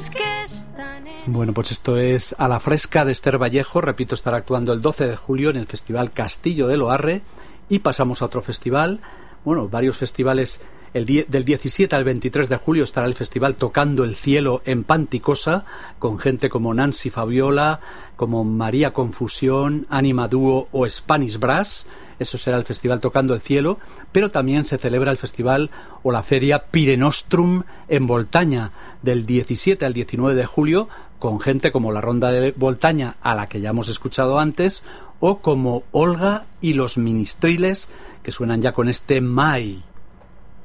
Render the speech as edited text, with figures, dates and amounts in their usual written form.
Bueno, pues esto es A la Fresca de Esther Vallejo. Repito, estará actuando el 12 de julio en el Festival Castillo de Loarre. Y pasamos a otro festival. Bueno, varios festivales. Del 17 al 23 de julio estará el festival Tocando el Cielo en Panticosa, con gente como Nancy Fabiola, como María Confusión, Anima Dúo o Spanish Brass. Eso será el festival Tocando el Cielo. Pero también se celebra el festival o la feria Pirenostrum en Voltaña, del 17 al 19 de julio, con gente como la Ronda de Voltaña, a la que ya hemos escuchado antes, o como Olga y los Ministriles, que suenan ya con este Mai.